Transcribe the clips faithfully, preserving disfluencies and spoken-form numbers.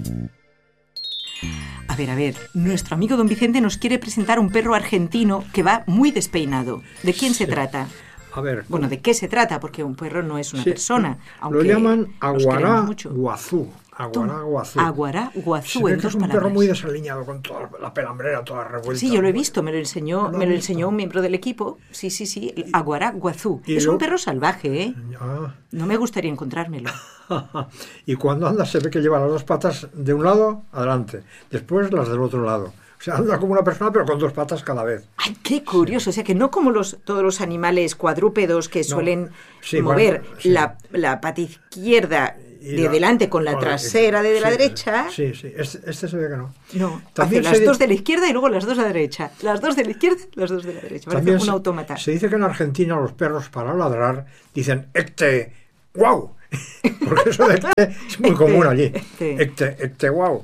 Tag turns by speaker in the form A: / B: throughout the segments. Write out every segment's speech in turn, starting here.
A: A ver, a ver, nuestro amigo don Vicente nos quiere presentar un perro argentino que va muy despeinado. ¿De quién se
B: Sí.
A: trata?
B: A ver.
A: Bueno, ¿de qué se trata? Porque un perro no es una
B: Sí,
A: persona. Aunque
B: lo llaman
A: los queremos
B: aguará
A: mucho.
B: guazú. Aguará guazú.
A: Aguará guazú,
B: Se ve
A: en
B: que
A: dos
B: es un
A: palabras.
B: perro muy desaliñado, con toda la pelambrera toda revuelta.
A: Sí, yo lo he visto, me lo enseñó,
B: ¿Lo
A: me
B: has
A: lo
B: visto?
A: enseñó un miembro del equipo. Sí, sí, sí, el aguará guazú.
B: y
A: Es
B: lo-
A: un perro salvaje, ¿eh?
B: Ah.
A: No me gustaría encontrármelo.
B: Y cuando anda se ve que lleva las dos patas de un lado adelante, después las del otro llado. O sea, anda como una persona pero con dos patas cada vez.
A: ¡Ay, qué curioso! O sea, que no como los todos los animales cuadrúpedos que suelen
B: sí,
A: mover
B: bueno, sí.
A: la, la pata izquierda
B: Y
A: de
B: la-
A: delante con la
B: con
A: trasera de
B: sí,
A: la derecha.
B: Sí, sí, este, este se ve que no.
A: No,
B: También
A: hace las
B: se-
A: dos de la izquierda y luego las dos de la derecha. Las dos de la izquierda, las dos de la derecha. Parece
B: También
A: un
B: se,
A: autómata.
B: se dice que en Argentina los perros para ladrar dicen ecte, guau. Porque eso de ecte es muy
A: Ecte,
B: común allí.
A: ecte.
B: Ecte, ecte, guau.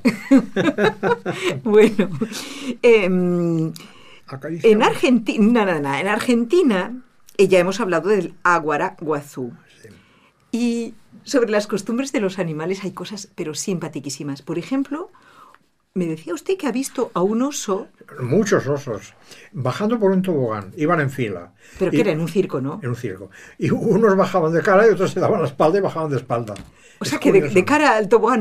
A: Bueno, em,
B: Acaricia.
A: en Argentina, no, no, no, en Argentina eh, ya hemos hablado del aguará guazú.
B: Sí.
A: Y sobre las costumbres de los animales hay cosas, pero simpaticísimas. Por ejemplo, me decía usted que ha visto a un oso,
B: Muchos osos bajando por un tobogán, iban en fila.
A: pero que
B: Y-
A: era en un circo, ¿no?
B: en un circo. Y unos bajaban de cara y otros se daban la espalda y bajaban de espalda.
A: O
B: Es
A: sea, que de,
B: curioso.
A: de cara al tobogán.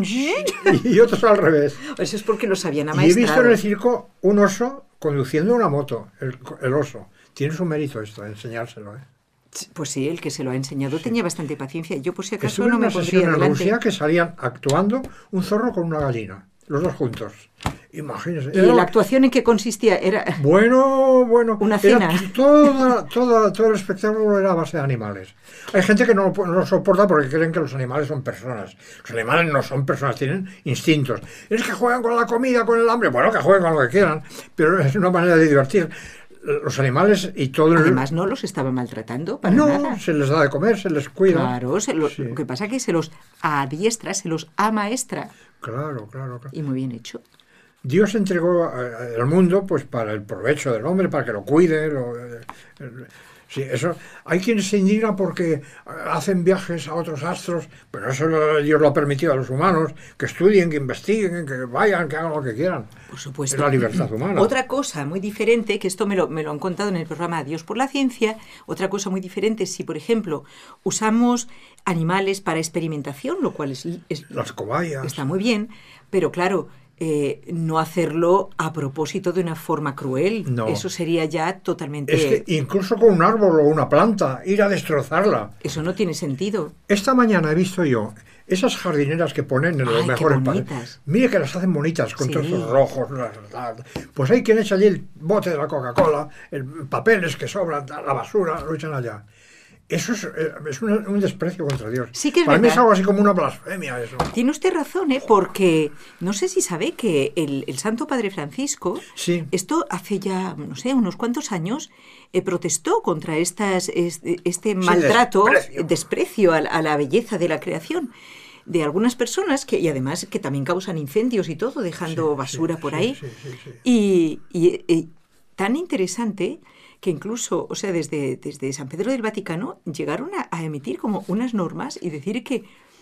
B: Y otros al revés.
A: Eso es porque los habían
B: Y he visto en
A: amaestrado.
B: el circo un oso conduciendo una moto, el, el oso. Tiene su mérito esto, enseñárselo. ¿eh?
A: Pues sí, el que se lo ha enseñado tenía bastante paciencia. Yo, por si acaso,
B: Estuve en
A: no me
B: una sesión
A: pondría
B: en
A: delante.
B: Rusia que salían actuando un zorro con una gallina, los dos juntos. Imagínense.
A: ¿Y
B: Era-
A: la actuación en qué consistía? Era...
B: Bueno, bueno.
A: Una
B: era
A: cena.
B: toda, toda, todo el espectáculo era a base de animales. Hay gente que no, no lo soporta porque creen que los animales son personas. Los animales no son personas, tienen instintos. Es que juegan con la comida, con el hambre. Bueno, que jueguen con lo que quieran, pero es una manera de divertir. Los animales y todo el...
A: Además, no los estaba maltratando para
B: no,
A: nada.
B: se les da de comer, se les cuida.
A: Claro, se lo,
B: Sí.
A: lo que pasa es que se los adiestra, se los amaestra.
B: Claro, claro, claro.
A: Y muy bien hecho.
B: Dios entregó eh, al mundo pues para el provecho del hombre, para que lo cuide. Lo, eh, eh, sí, eso. Hay quienes se indignan porque hacen viajes a otros astros, pero eso lo- Dios lo ha permitido a los humanos, que estudien, que investiguen, que vayan, que hagan lo que quieran.
A: Por supuesto.
B: Es la libertad humana.
A: Otra cosa muy diferente, que esto me lo, me lo han contado en el programa Adiós por la Ciencia, otra cosa muy diferente es si, por ejemplo, usamos animales para experimentación, lo cual es, es-
B: Las cobayas.
A: está muy bien, pero claro, eh, no hacerlo a propósito de una forma cruel.
B: No.
A: Eso sería ya totalmente...
B: Es que incluso con un árbol o una planta, ir a destrozarla.
A: Eso no tiene sentido.
B: Esta mañana he visto yo esas jardineras que ponen en
A: Ay,
B: los
A: qué
B: mejores
A: bonitas.
B: paneles. Mire que las hacen bonitas, con
A: Sí.
B: trozos rojos. las- las- Pues hay quien echa allí el bote de la Coca-Cola, el papeles que sobran, la basura, lo echan allá. Eso es, eh, es un, un desprecio contra Dios.
A: Sí que es
B: Para mí es
A: verdad.
B: algo así como una blasfemia eso.
A: Tiene usted razón, ¿eh? Porque no sé si sabe que el, el Santo Padre Francisco,
B: Sí.
A: esto hace ya, no sé, unos cuantos años, eh, protestó contra estas, este, este maltrato,
B: desprecio.
A: desprecio a, la- a la belleza de la creación de algunas personas que, y además que también causan incendios y todo, dejando
B: Sí,
A: basura
B: sí,
A: por
B: sí,
A: ahí.
B: sí, sí, sí.
A: Y, y- y tan interesante que incluso, o sea, desde, desde San Pedro del Vaticano llegaron a, a emitir como unas normas y decir que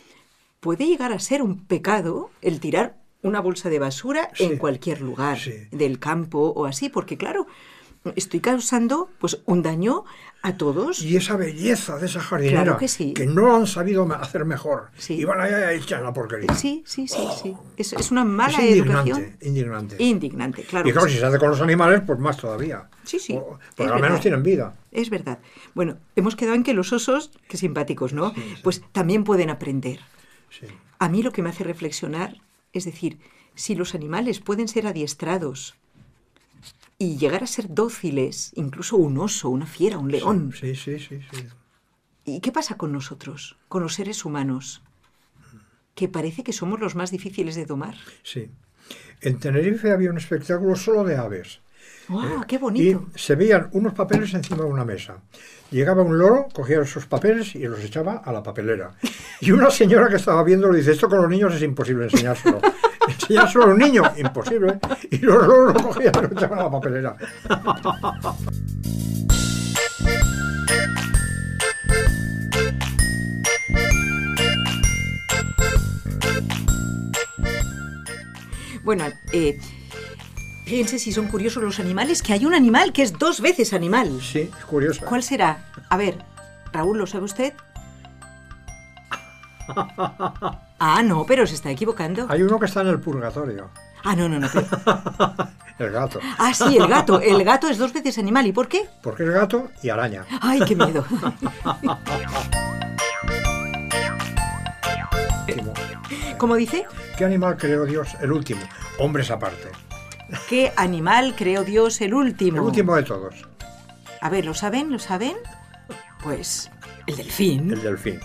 A: puede llegar a ser un pecado el tirar una bolsa de basura
B: Sí,
A: en cualquier lugar
B: sí.
A: del campo o así, porque claro, estoy causando pues un daño a todos.
B: Y esa belleza de esa jardinera,
A: Claro que sí.
B: no han sabido ma- hacer mejor.
A: Sí.
B: Y van allá y echan la porquería.
A: Sí, sí, sí, sí. Es, es una mala
B: es indignante,
A: educación.
B: indignante.
A: Indignante, claro.
B: Y claro,
A: que
B: si
A: sí.
B: se hace con los animales, pues más todavía.
A: Sí, sí,
B: O-
A: es
B: Porque al menos
A: verdad.
B: tienen vida.
A: Es verdad. Bueno, hemos quedado en que los osos, qué simpáticos, ¿no?
B: Sí, sí.
A: Pues también pueden aprender.
B: Sí.
A: A mí lo que me hace reflexionar es decir, si los animales pueden ser adiestrados y llegar a ser dóciles, incluso un oso, una fiera, un león,
B: Sí, sí, sí, sí.
A: ¿y qué pasa con nosotros, con los seres humanos? Que parece que somos los más difíciles de domar.
B: Sí. En Tenerife había un espectáculo solo de aves.
A: ¡Wow, qué
B: Y
A: bonito!
B: se veían unos papeles encima de una mesa. Llegaba un loro, cogía esos papeles y los echaba a la papelera. Y una señora que estaba viendo le dice, esto con los niños es imposible enseñárselo. Enseñárselo a un niño, imposible. Y los loros lo cogían y lo echaban a la papelera.
A: Bueno, eh, fíjense si son curiosos los animales, que hay un animal que es dos veces animal.
B: Sí, es curioso.
A: ¿Cuál será? A ver, Raúl, ¿lo sabe usted? Ah, no, pero se está equivocando.
B: Hay uno que está en el purgatorio.
A: Ah, no, no, no. Pero...
B: El gato.
A: Ah, sí, el gato. El gato es dos veces animal. ¿Y por qué?
B: Porque es gato y araña.
A: Ay, qué miedo. ¿Cómo dice?
B: ¿Qué animal creó Dios el último? Hombres aparte.
A: ¿Qué animal creó Dios el último?
B: El último de todos.
A: A ver, ¿lo saben? ¿Lo saben? Pues el delfín.
B: El delfín.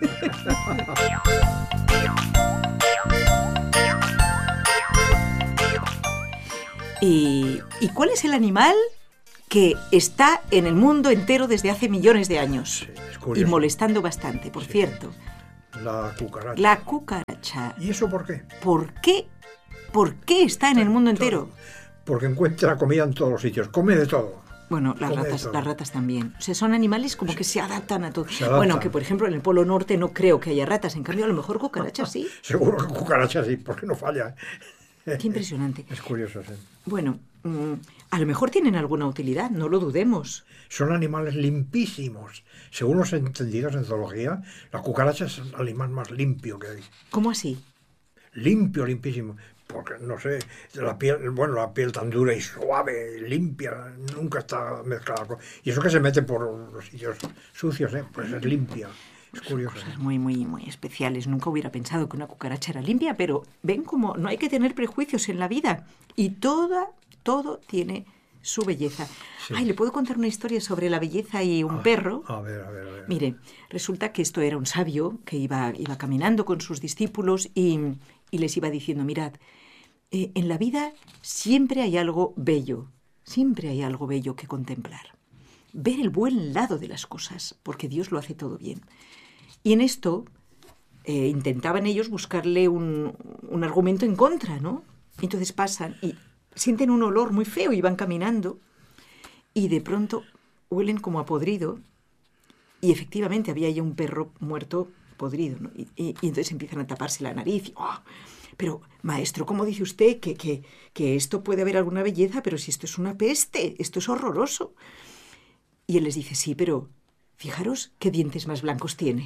A: ¿Y, ¿Y cuál es el animal que está en el mundo entero desde hace millones de años?
B: Sí, es curioso.
A: Y molestando bastante, por
B: Sí.
A: cierto.
B: La cucaracha.
A: La cucaracha.
B: ¿Y eso por qué?
A: ¿Por qué? ¿Por qué está en el mundo entero?
B: Porque encuentra comida en todos los sitios. Come de todo.
A: Bueno, las
B: Come de
A: ratas,
B: todo.
A: las ratas también. O sea, son animales como que se adaptan a todo.
B: Se adaptan.
A: Bueno, que por ejemplo en el Polo Norte no creo que haya ratas. En cambio, a lo mejor cucarachas sí.
B: Seguro que cucaracha sí, porque no falla.
A: Qué impresionante.
B: Es curioso, sí.
A: Bueno, mmm, a lo mejor tienen alguna utilidad, no lo dudemos.
B: Son animales limpísimos. Según los entendidos en zoología, la cucaracha es el animal más limpio que hay.
A: ¿Cómo así?
B: Limpio, limpísimo. Porque, no sé, la piel, bueno, la piel tan dura y suave, limpia, nunca está mezclada con... Y eso que se mete por los sitios sucios, ¿eh? Pues es limpia. Es curioso.
A: Cosas muy, muy, muy especiales. Nunca hubiera pensado que una cucaracha era limpia, pero ven como no hay que tener prejuicios en la vida. Y toda, todo tiene su belleza.
B: Sí.
A: Ay, ¿le puedo contar una historia sobre la belleza y un
B: Ah,
A: perro?
B: A ver, a ver, a ver.
A: Mire, resulta que esto era un sabio que iba, iba caminando con sus discípulos y, y les iba diciendo, mirad, eh, en la vida siempre hay algo bello, siempre hay algo bello que contemplar. Ver el buen lado de las cosas, porque Dios lo hace todo bien. Y en esto eh, intentaban ellos buscarle un, un argumento en contra, ¿no? Entonces pasan y sienten un olor muy feo y van caminando y de pronto huelen como a podrido y efectivamente había ya un perro muerto podrido, ¿no? Y, y, y entonces empiezan a taparse la nariz. Y, oh, pero, maestro, ¿cómo dice usted que, que, que esto puede haber alguna belleza? Pero si esto es una peste, esto es horroroso. Y él les dice, sí, pero fijaros qué dientes más blancos tiene.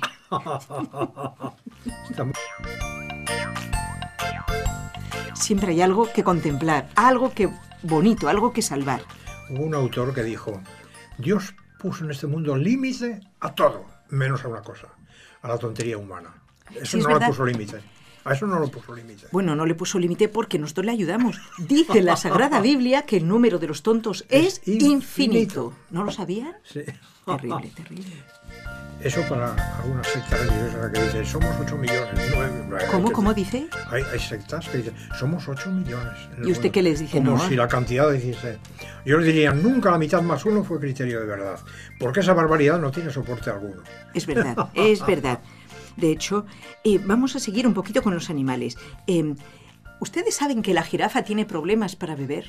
B: Está muy-
A: Siempre hay algo que contemplar, algo que bonito, algo que salvar.
B: Hubo un autor que dijo, Dios puso en este mundo límite a todo, menos a una cosa, a la tontería humana. Eso
A: Sí, es
B: no le
A: verdad.
B: puso límite. A eso no lo puso límite.
A: Bueno, no le puso límite porque nosotros le ayudamos. Dice la Sagrada Biblia que el número de los tontos es,
B: Es
A: infinito.
B: infinito.
A: ¿No lo sabían?
B: Sí.
A: Terrible, terrible.
B: Eso para algunas sectas religiosas que dicen, somos ocho millones. nueve".
A: ¿Cómo,
B: Que-
A: cómo dice?
B: Hay, hay sectas que dicen, somos ocho millones. en el
A: ¿Y usted
B: mundo".
A: qué les dice?
B: Como
A: No.
B: si la cantidad dijese. Yo les diría, nunca la mitad más uno fue criterio de verdad. Porque esa barbaridad no tiene soporte alguno.
A: Es verdad, es verdad. De hecho, eh, vamos a seguir un poquito con los animales. Eh, ¿Ustedes saben que la jirafa tiene problemas para beber?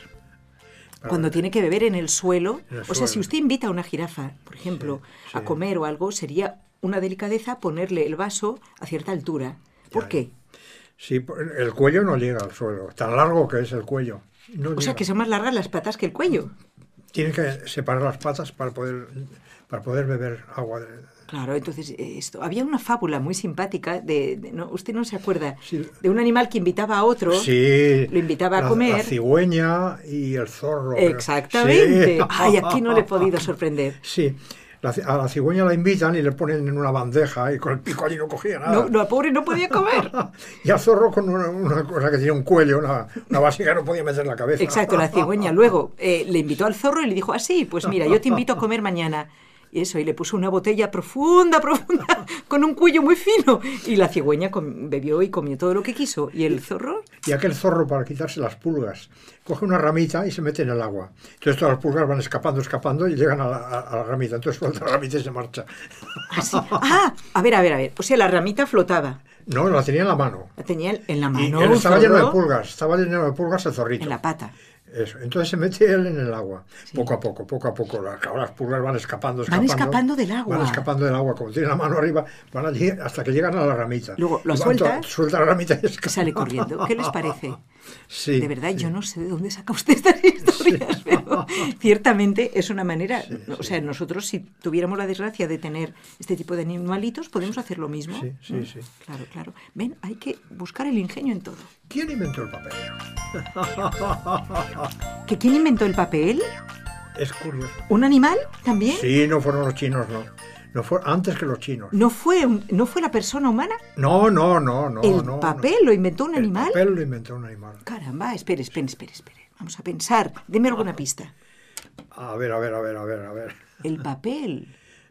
A: Cuando tiene que beber en el suelo.
B: En el
A: O sea,
B: suelo.
A: si usted invita a una jirafa, por ejemplo,
B: Sí, sí.
A: a comer o algo, sería una delicadeza ponerle el vaso a cierta altura. ¿Por
B: Ya,
A: qué?
B: Sí, el cuello no llega al suelo. Tan largo que es el cuello. No
A: O sea,
B: llega.
A: que son más largas las patas que el cuello.
B: Tiene que separar las patas para poder, para poder beber agua. de-
A: Claro, entonces eh, esto. Había una fábula muy simpática de, de- no, usted no se acuerda,
B: Sí.
A: de un animal que invitaba a otro.
B: Sí,
A: Lo invitaba a
B: la,
A: comer.
B: La cigüeña y el zorro. creo.
A: Exactamente.
B: Sí.
A: Ay, aquí no le he podido sorprender.
B: Sí, la ci- a la cigüeña la invitan y le ponen en una bandeja y con el pico allí no cogía nada.
A: No, no, la pobre no podía comer.
B: Y al zorro con una, una cosa que tenía un cuello, una, una vasija, no podía meter la cabeza.
A: Exacto, la cigüeña. Luego eh, le invitó al zorro y le dijo, ah, sí, pues mira, yo te invito a comer mañana. Y eso, y le puso una botella profunda, profunda, con un cuello muy fino. Y la cigüeña com- bebió y comió todo lo que quiso. ¿Y el zorro?
B: Y aquel zorro, para quitarse las pulgas, coge una ramita y se mete en el agua. Entonces todas las pulgas van escapando, escapando y llegan a la, a- a la ramita. Entonces suelta la ramita y se marcha.
A: Ah, sí. Ah, a ver, a ver, a ver. O sea, la ramita flotaba.
B: No, la tenía en la mano.
A: La tenía en la
B: Y
A: mano.
B: él
A: un
B: estaba lleno de
A: zorro
B: pulgas. Estaba lleno de pulgas el zorrito.
A: en la pata.
B: Eso. Entonces se mete él en el agua,
A: Sí.
B: poco a poco, poco a poco. Las, las pulgas van escapando,
A: Van
B: escapando.
A: escapando del agua.
B: Van escapando del agua, como tienen la mano arriba, van allí hasta que llegan a la ramita.
A: Luego lo
B: Y van
A: sueltas,
B: to- suelta la ramita y escapa.
A: Sale corriendo. ¿Qué les parece?
B: Sí,
A: De verdad,
B: sí.
A: yo no sé de dónde saca usted estas historias, pero ciertamente es una manera,
B: Sí,
A: o
B: sí.
A: sea, nosotros si tuviéramos la desgracia de tener este tipo de animalitos, podemos hacer lo mismo.
B: Sí, sí,
A: ¿Mm?
B: sí.
A: Claro, claro. Ven, hay que buscar el ingenio en todo.
B: ¿Quién inventó el papel?
A: ¿Que quién inventó el papel?
B: Es curioso.
A: ¿Un animal también?
B: Sí, no fueron los chinos, no. No fue antes que los chinos.
A: ¿No fue, un- ¿No fue la persona humana?
B: No, no, no, no.
A: ¿El
B: no,
A: papel
B: no.
A: lo inventó un
B: El
A: animal?
B: papel lo inventó un animal.
A: Caramba, espere, espere, espere, espere. Vamos a pensar. Deme alguna pista.
B: A ver, a ver, a ver, a ver, a ver.
A: El papel.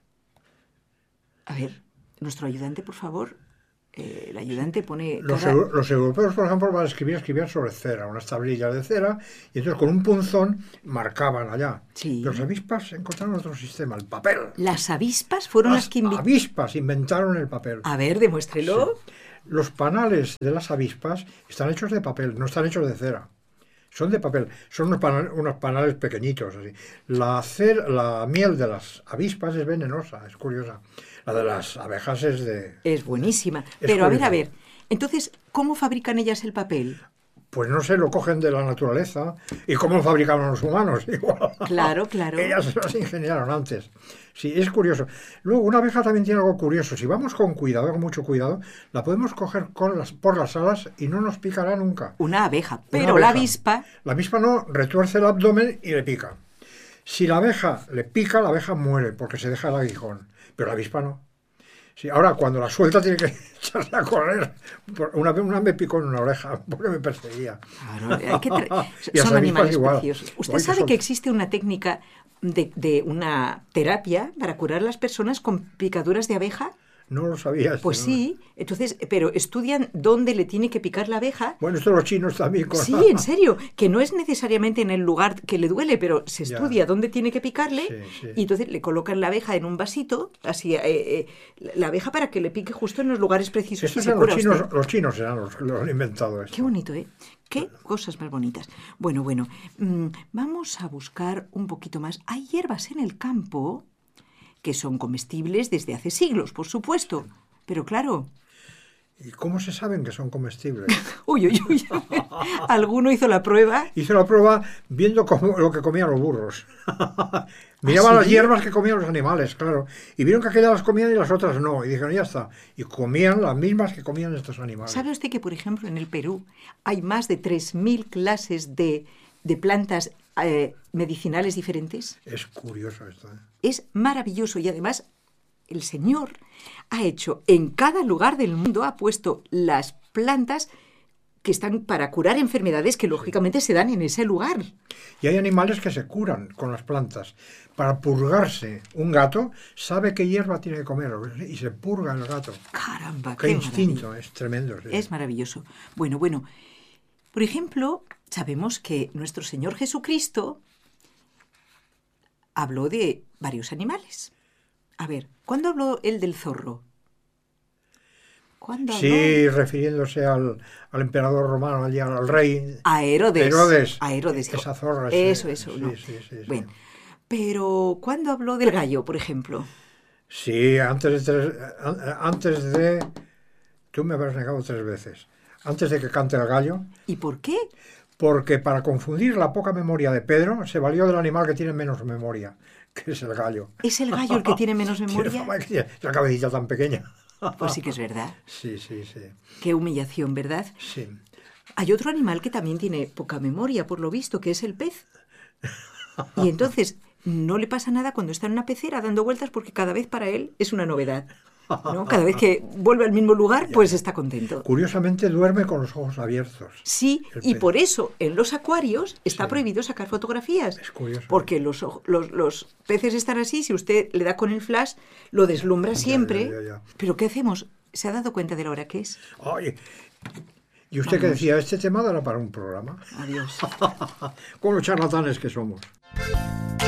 A: A ver, nuestro ayudante, por favor. Eh, el ayudante pone
B: Los,
A: cara-
B: eu- los europeos, por ejemplo, para escribir, escribían sobre cera, unas tablillas de cera, y entonces con un punzón marcaban allá.
A: Sí.
B: Los avispas encontraron otro sistema, el papel.
A: Las avispas fueron las
B: Las
A: que inventaron.
B: avispas inventaron el papel.
A: A ver, demuéstrelo.
B: Los panales de las avispas están hechos de papel, no están hechos de cera. Son de papel, son unos panales, unos panales pequeñitos. Así. La, cer- la miel de las avispas es venenosa, es curiosa. La de las abejas es de...
A: Es buenísima.
B: Es
A: Pero a ver,
B: curioso.
A: a ver. Entonces, ¿cómo fabrican ellas el papel?
B: Pues no sé, lo cogen de la naturaleza. ¿Y cómo lo fabricaban los humanos? Igual.
A: Claro, claro.
B: Ellas se las ingeniaron antes. Sí, es curioso. Luego, una abeja también tiene algo curioso. Si vamos con cuidado, con mucho cuidado, la podemos coger con las, por las alas y no nos picará nunca.
A: Una abeja.
B: Una
A: Pero la
B: abeja.
A: avispa.
B: La avispa no, retuerce el abdomen y le pica. Si la abeja le pica, la abeja muere porque se deja el aguijón. Pero la avispa no. Sí, ahora, cuando la suelta, tiene que echarse a correr. Por- Una vez una me picó en una oreja porque me perseguía.
A: Claro, hay que tra-
B: Y las
A: son
B: avispas
A: animales
B: igual.
A: preciosos. Usted
B: Oye, que
A: sabe
B: son-
A: que existe una técnica de, de una terapia para curar a las personas con picaduras de abeja.
B: No lo sabía.
A: Pues
B: este, ¿no?
A: sí, entonces, pero estudian dónde le tiene que picar la abeja.
B: Bueno, esto los chinos también. Con...
A: Sí, en serio, que no es necesariamente en el lugar que le duele, pero se
B: Ya.
A: estudia dónde tiene que picarle
B: Sí, sí.
A: y entonces le colocan la abeja en un vasito, así, eh, eh, la abeja para que le pique justo en los lugares precisos y
B: Estos
A: se
B: eran
A: cura
B: los chinos,
A: usted.
B: los chinos eran los que lo han inventado esto.
A: Qué bonito, ¿eh? Qué cosas más bonitas. Bueno, bueno, mm, vamos a buscar un poquito más. Hay hierbas en el campo que son comestibles desde hace siglos, por supuesto. Pero claro,
B: ¿Y cómo se saben que son comestibles?
A: uy, uy, uy, alguno hizo la prueba.
B: Hice la prueba viendo cómo, lo que comían los burros. Miraban
A: ¿Ah,
B: las
A: sí?
B: hierbas que comían los animales, claro. Y vieron que aquellas las comían y las otras no. Y dijeron, ya está. Y comían las mismas que comían estos animales.
A: ¿Sabe usted que, por ejemplo, en el Perú hay más de tres mil clases de, de plantas eh, medicinales diferentes?
B: Es curioso esto. ¿eh?
A: Es maravilloso y además el Señor ha hecho en cada lugar del mundo, ha puesto las plantas que están para curar enfermedades que lógicamente se dan en ese lugar.
B: Y hay animales que se curan con las plantas. Para purgarse, un gato sabe qué hierba tiene que comer y se purga el gato.
A: Caramba,
B: Qué
A: qué
B: instinto,
A: maravilla.
B: es tremendo. sí.
A: Es maravilloso. Bueno, bueno, por ejemplo, sabemos que nuestro Señor Jesucristo habló de varios animales. A ver, ¿cuándo habló él del zorro? ¿Cuándo habló?
B: Sí, refiriéndose al, al emperador romano, allí, al rey.
A: A Herodes.
B: Herodes.
A: A Herodes.
B: Esa zorra. sí.
A: Eso, eso.
B: Sí,
A: no.
B: sí, sí, sí.
A: Bueno, pero ¿cuándo habló del gallo, por ejemplo?
B: Sí, antes de, tres- an- antes de... Tú me habrás negado tres veces. Antes de que cante el gallo,
A: ¿Y por qué?
B: porque para confundir la poca memoria de Pedro, se valió del animal que tiene menos memoria, que es el gallo.
A: ¿Es el gallo el que tiene menos
B: Tiene
A: memoria?
B: fama que tiene la cabecita tan pequeña.
A: Pues sí que es verdad.
B: Sí, sí, sí.
A: Qué humillación, ¿verdad?
B: Sí.
A: Hay otro animal que también tiene poca memoria, por lo visto, que es el pez. Y entonces no le pasa nada cuando está en una pecera dando vueltas porque cada vez para él es una novedad. ¿No? Cada vez que vuelve al mismo lugar, pues está contento.
B: Curiosamente duerme con los ojos abiertos.
A: Sí,
B: El
A: y
B: pez.
A: por eso en los acuarios está
B: Sí.
A: prohibido sacar fotografías.
B: Es curioso.
A: Porque los, oj- los, los peces están así, si usted le da con el flash, lo deslumbra siempre.
B: ya, ya.
A: Pero ¿qué hacemos? ¿Se ha dado cuenta de la hora que es?
B: Oye, y usted que
A: Vamos.
B: decía, este tema dará para un programa.
A: Adiós.
B: Con los charlatanes que somos.